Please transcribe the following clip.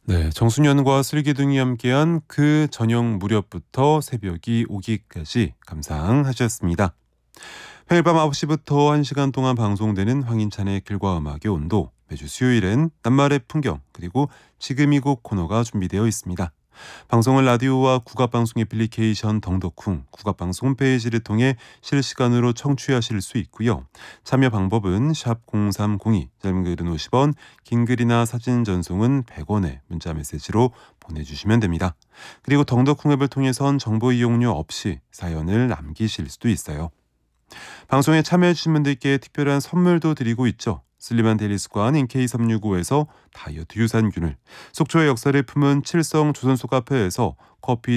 네, 정순현과 슬기둥이 함께한 그 저녁 무렵부터 새벽이 오기까지 감상하셨습니다. 매일 밤 9시부터 1시간 동안 방송되는 황인찬의 길과 음악의 온도, 매주 수요일엔 낱말의 풍경, 그리고 지금 이 곡 코너가 준비되어 있습니다. 방송을 라디오와 국악방송 애플리케이션 덩덕쿵, 국악방송 홈페이지를 통해 실시간으로 청취하실 수 있고요. 참여 방법은 샵 0302, 짧은 글은 50원, 긴 글이나 사진 전송은 100원의 문자 메시지로 보내주시면 됩니다. 그리고 덩덕쿵 앱을 통해선 정보 이용료 없이 사연을 남기실 수도 있어요. 방송에 참여해주신 분들께 특별한 선물도 드리고 있죠. 슬림한 데일리스관 NK365에서 다이어트 유산균을, 속초의 역사를 품은 칠성 조선소 카페에서 커피